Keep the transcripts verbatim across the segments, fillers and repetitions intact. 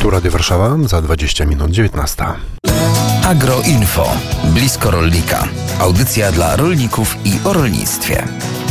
Tu Radio Warszawa, za dwadzieścia minut dziewiętnasta. Agroinfo. Blisko rolnika. Audycja dla rolników i o rolnictwie.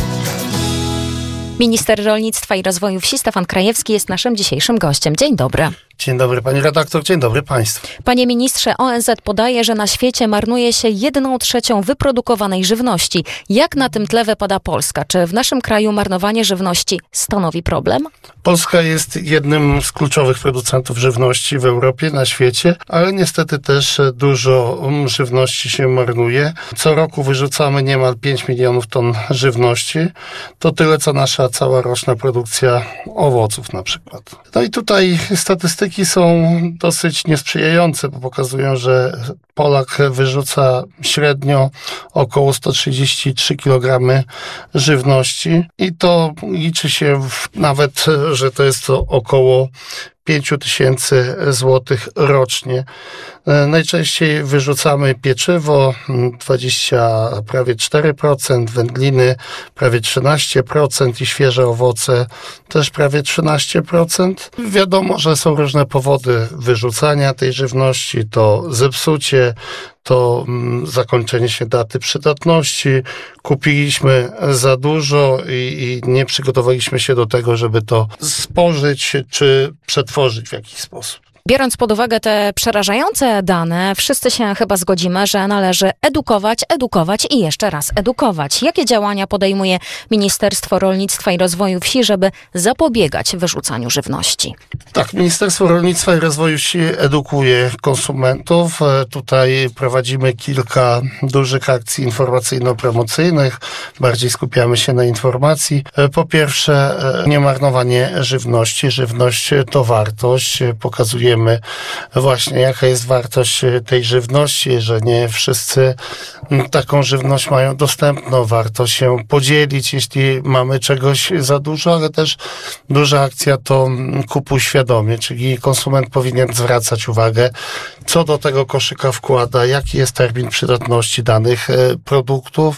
Minister Rolnictwa i Rozwoju Wsi Stefan Krajewski jest naszym dzisiejszym gościem. Dzień dobry. Dzień dobry pani redaktor, dzień dobry państwu. Panie ministrze, O N Z podaje, że na świecie marnuje się jedną trzecią wyprodukowanej żywności. Jak na tym tle wypada Polska? Czy w naszym kraju marnowanie żywności stanowi problem? Polska jest jednym z kluczowych producentów żywności w Europie, na świecie, ale niestety też dużo żywności się marnuje. Co roku wyrzucamy niemal pięć milionów ton żywności. To tyle, co nasza cała roczna produkcja owoców na przykład. No i tutaj statystyki są dosyć niesprzyjające, bo pokazują, że Polak wyrzuca średnio około sto trzydzieści trzy kilogramy żywności i to liczy się w, nawet, że to jest to około pięć tysięcy złotych rocznie. Najczęściej wyrzucamy pieczywo, dwadzieścia, prawie cztery procent, wędliny prawie trzynaście procent i świeże owoce też prawie trzynaście procent. Wiadomo, że są różne powody wyrzucania tej żywności, to zepsucie, to zakończenie się daty przydatności. Kupiliśmy za dużo i, i nie przygotowaliśmy się do tego, żeby to spożyć czy przetworzyć w jakiś sposób. Biorąc pod uwagę te przerażające dane, wszyscy się chyba zgodzimy, że należy edukować, edukować i jeszcze raz edukować. Jakie działania podejmuje Ministerstwo Rolnictwa i Rozwoju Wsi, żeby zapobiegać wyrzucaniu żywności? Tak, Ministerstwo Rolnictwa i Rozwoju Wsi edukuje konsumentów. Tutaj prowadzimy kilka dużych akcji informacyjno-promocyjnych. Bardziej skupiamy się na informacji. Po pierwsze, niemarnowanie żywności. Żywność to wartość. Pokazujemy właśnie, jaka jest wartość tej żywności, że nie wszyscy taką żywność mają dostępną. Warto się podzielić, jeśli mamy czegoś za dużo, ale też duża akcja to kupuj świadomie, czyli konsument powinien zwracać uwagę, co do tego koszyka wkłada, jaki jest termin przydatności danych produktów,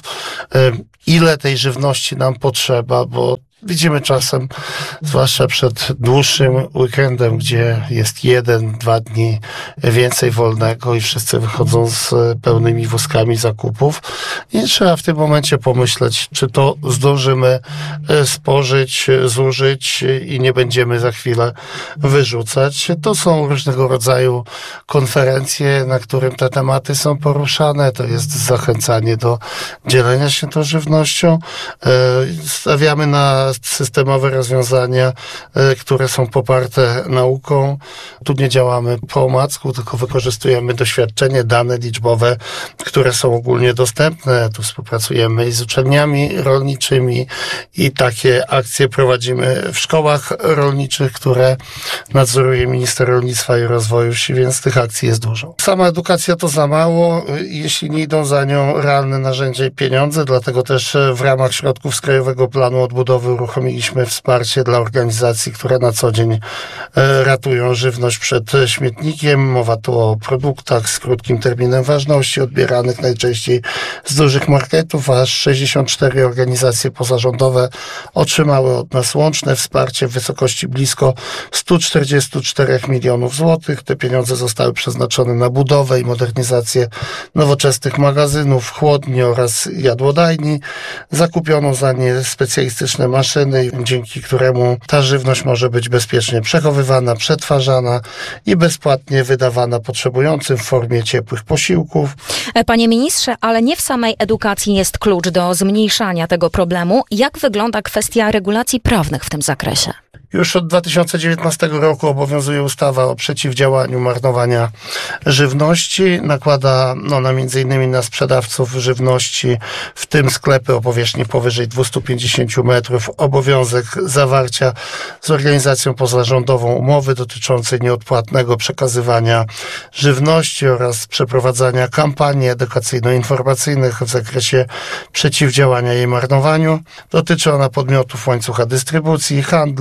ile tej żywności nam potrzeba, bo widzimy czasem, zwłaszcza przed dłuższym weekendem, gdzie jest jeden, dwa dni więcej wolnego i wszyscy wychodzą z pełnymi wózkami zakupów. I trzeba w tym momencie pomyśleć, czy to zdążymy spożyć, zużyć i nie będziemy za chwilę wyrzucać. To są różnego rodzaju konferencje, na którym te tematy są poruszane. To jest zachęcanie do dzielenia się tą żywnością. Stawiamy na systemowe rozwiązania, które są poparte nauką. Tu nie działamy po omacku, tylko wykorzystujemy doświadczenie, dane liczbowe, które są ogólnie dostępne. Tu współpracujemy z uczelniami rolniczymi i takie akcje prowadzimy w szkołach rolniczych, które nadzoruje Minister Rolnictwa i Rozwoju Wsi, więc tych akcji jest dużo. Sama edukacja to za mało, jeśli nie idą za nią realne narzędzia i pieniądze, dlatego też w ramach środków z Krajowego Planu Odbudowy uruchomiliśmy wsparcie dla organizacji, które na co dzień ratują żywność przed śmietnikiem. Mowa tu o produktach z krótkim terminem ważności, odbieranych najczęściej z dużych marketów. Aż sześćdziesiąt cztery organizacje pozarządowe otrzymały od nas łączne wsparcie w wysokości blisko sto czterdzieści cztery milionów złotych. Te pieniądze zostały przeznaczone na budowę i modernizację nowoczesnych magazynów, chłodni oraz jadłodajni. Zakupiono za nie specjalistyczne maszyny, dzięki któremu ta żywność może być bezpiecznie przechowywana, przetwarzana i bezpłatnie wydawana potrzebującym w formie ciepłych posiłków. Panie ministrze, ale nie w samej edukacji jest klucz do zmniejszania tego problemu. Jak wygląda kwestia regulacji prawnych w tym zakresie? Już od dwa tysiące dziewiętnastego roku obowiązuje ustawa o przeciwdziałaniu marnowania żywności. Nakłada ona między innymi na sprzedawców żywności, w tym sklepy o powierzchni powyżej dwieście pięćdziesiąt metrów, obowiązek zawarcia z organizacją pozarządową umowy dotyczącej nieodpłatnego przekazywania żywności oraz przeprowadzania kampanii edukacyjno-informacyjnych w zakresie przeciwdziałania jej marnowaniu. Dotyczy ona podmiotów łańcucha dystrybucji, handlu, etatu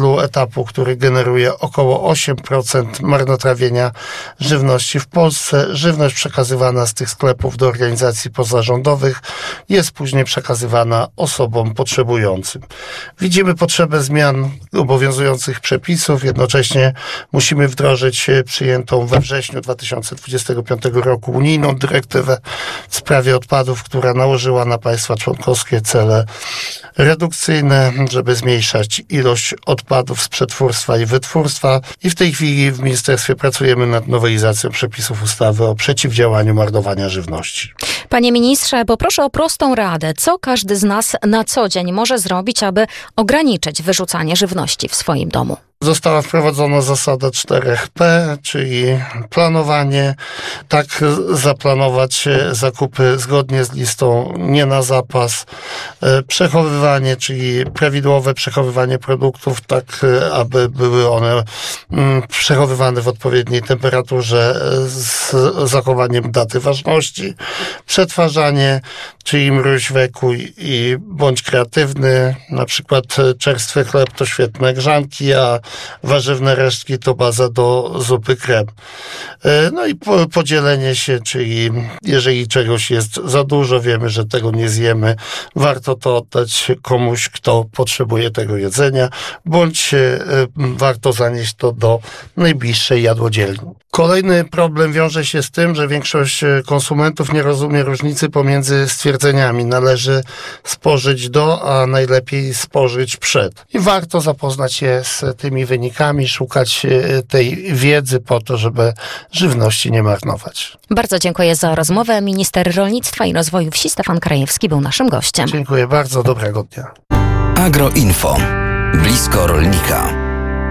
etapu, który generuje około osiem procent marnotrawienia żywności w Polsce. Żywność przekazywana z tych sklepów do organizacji pozarządowych jest później przekazywana osobom potrzebującym. Widzimy potrzebę zmian obowiązujących przepisów. Jednocześnie musimy wdrożyć przyjętą we wrześniu dwa tysiące dwudziestego piątego roku unijną dyrektywę w sprawie odpadów, która nałożyła na państwa członkowskie cele redukcyjne, żeby zmniejszać ilość odpadów z przetwórstwa i wytwórstwa. I w tej chwili w ministerstwie pracujemy nad nowelizacją przepisów ustawy o przeciwdziałaniu marnowania żywności. Panie ministrze, poproszę o prostą radę. Co każdy z nas na co dzień może zrobić, aby ograniczyć wyrzucanie żywności w swoim domu? Została wprowadzona zasada czterech P, czyli planowanie, tak zaplanować zakupy zgodnie z listą, nie na zapas, przechowywanie, czyli prawidłowe przechowywanie produktów, tak aby były one przechowywane w odpowiedniej temperaturze z zachowaniem daty ważności, przetwarzanie, czyli mróź, wekuj i bądź kreatywny, na przykład czerstwy chleb to świetne grzanki, a warzywne resztki to baza do zupy krem. No i podzielenie się, czyli jeżeli czegoś jest za dużo, wiemy, że tego nie zjemy, warto to oddać komuś, kto potrzebuje tego jedzenia, bądź warto zanieść to do najbliższej jadłodzielni. Kolejny problem wiąże się z tym, że większość konsumentów nie rozumie różnicy pomiędzy stwierdzeniami należy spożyć do, a najlepiej spożyć przed. I warto zapoznać się z tymi wynikami, szukać tej wiedzy po to, żeby żywności nie marnować. Bardzo dziękuję za rozmowę. Minister Rolnictwa i Rozwoju Wsi Stefan Krajewski był naszym gościem. Dziękuję bardzo, dobrego dnia. Agroinfo. Blisko rolnika.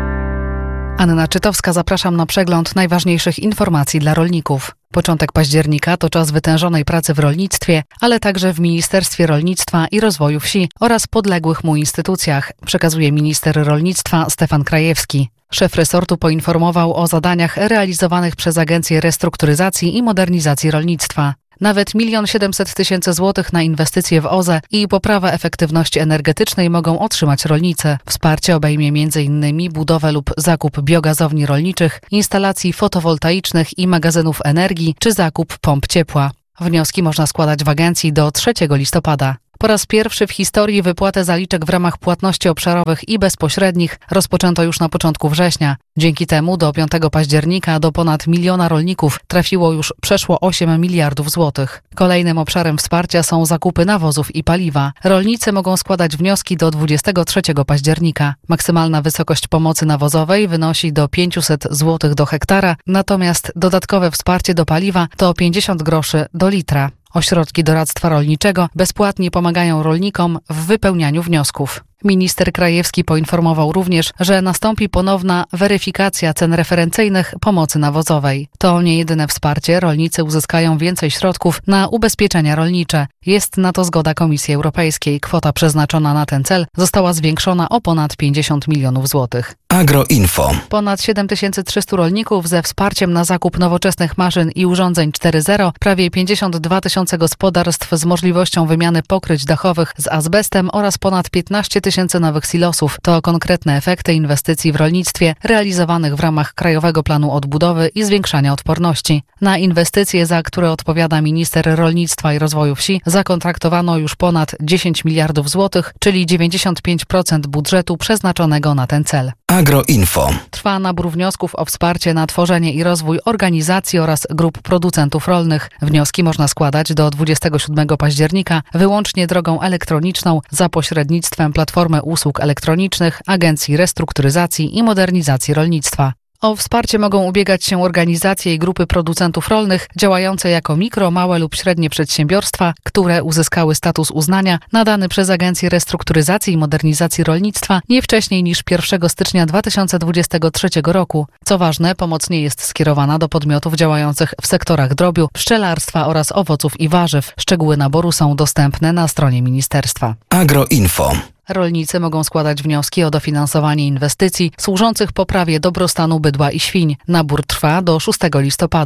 Anna Czytowska, zapraszam na przegląd najważniejszych informacji dla rolników. Początek października to czas wytężonej pracy w rolnictwie, ale także w Ministerstwie Rolnictwa i Rozwoju Wsi oraz podległych mu instytucjach, przekazuje minister rolnictwa Stefan Krajewski. Szef resortu poinformował o zadaniach realizowanych przez Agencję Restrukturyzacji i Modernizacji Rolnictwa. Nawet milion siedemset tysięcy złotych na inwestycje w O Z E i poprawę efektywności energetycznej mogą otrzymać rolnicy. Wsparcie obejmie między innymi budowę lub zakup biogazowni rolniczych, instalacji fotowoltaicznych i magazynów energii czy zakup pomp ciepła. Wnioski można składać w agencji do trzeciego listopada. Po raz pierwszy w historii wypłatę zaliczek w ramach płatności obszarowych i bezpośrednich rozpoczęto już na początku września. Dzięki temu do piątego października do ponad miliona rolników trafiło już przeszło osiem miliardów złotych. Kolejnym obszarem wsparcia są zakupy nawozów i paliwa. Rolnicy mogą składać wnioski do dwudziestego trzeciego października. Maksymalna wysokość pomocy nawozowej wynosi do pięćset złotych do hektara, natomiast dodatkowe wsparcie do paliwa to pięćdziesiąt groszy do litra. Ośrodki doradztwa rolniczego bezpłatnie pomagają rolnikom w wypełnianiu wniosków. Minister Krajewski poinformował również, że nastąpi ponowna weryfikacja cen referencyjnych pomocy nawozowej. To nie jedyne wsparcie, rolnicy uzyskają więcej środków na ubezpieczenia rolnicze. Jest na to zgoda Komisji Europejskiej. Kwota przeznaczona na ten cel została zwiększona o ponad pięćdziesiąt milionów złotych. Agroinfo. Ponad siedem tysięcy trzysta rolników ze wsparciem na zakup nowoczesnych maszyn i urządzeń cztery zero, prawie pięćdziesiąt dwa tysiące gospodarstw z możliwością wymiany pokryć dachowych z azbestem oraz ponad piętnaście tysięcy nowych silosów. To konkretne efekty inwestycji w rolnictwie realizowanych w ramach Krajowego Planu Odbudowy i Zwiększania Odporności. Na inwestycje, za które odpowiada minister Rolnictwa i Rozwoju Wsi, zakontraktowano już ponad dziesięć miliardów złotych, czyli dziewięćdziesiąt pięć procent budżetu przeznaczonego na ten cel. Agroinfo. Trwa nabór wniosków o wsparcie na tworzenie i rozwój organizacji oraz grup producentów rolnych. Wnioski można składać do dwudziestego siódmego października wyłącznie drogą elektroniczną za pośrednictwem Platformy Usług Elektronicznych Agencji Restrukturyzacji i Modernizacji Rolnictwa. O wsparcie mogą ubiegać się organizacje i grupy producentów rolnych działające jako mikro, małe lub średnie przedsiębiorstwa, które uzyskały status uznania nadany przez Agencję Restrukturyzacji i Modernizacji Rolnictwa nie wcześniej niż pierwszego stycznia dwa tysiące dwudziestego trzeciego roku. Co ważne, pomoc nie jest skierowana do podmiotów działających w sektorach drobiu, pszczelarstwa oraz owoców i warzyw. Szczegóły naboru są dostępne na stronie ministerstwa. Agroinfo. Rolnicy mogą składać wnioski o dofinansowanie inwestycji służących poprawie dobrostanu bydła i świń. Nabór trwa do szóstego listopada.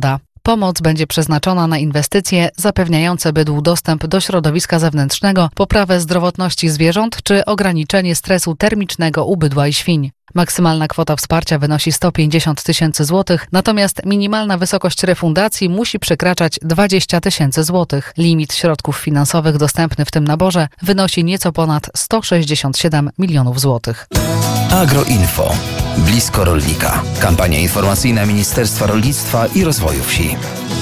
Pomoc będzie przeznaczona na inwestycje zapewniające bydłu dostęp do środowiska zewnętrznego, poprawę zdrowotności zwierząt czy ograniczenie stresu termicznego u bydła i świń. Maksymalna kwota wsparcia wynosi sto pięćdziesiąt tysięcy złotych, natomiast minimalna wysokość refundacji musi przekraczać dwadzieścia tysięcy złotych. Limit środków finansowych dostępny w tym naborze wynosi nieco ponad sto sześćdziesiąt siedem milionów złotych. Agroinfo. Blisko rolnika. Kampania informacyjna Ministerstwa Rolnictwa i Rozwoju Wsi.